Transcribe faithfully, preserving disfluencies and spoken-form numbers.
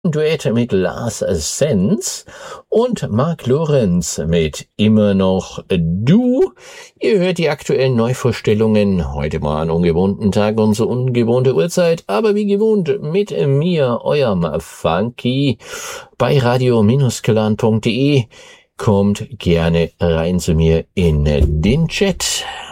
Duett mit Lars Sens und Mark Lorenz mit Immer noch du. Ihr hört die aktuellen Neuvorstellungen heute mal an ungewohnten Tag und zur ungewohnte Uhrzeit, aber wie gewohnt mit mir, eurem Funky, bei radio clan punkt de. Kommt gerne rein zu mir in den Chat.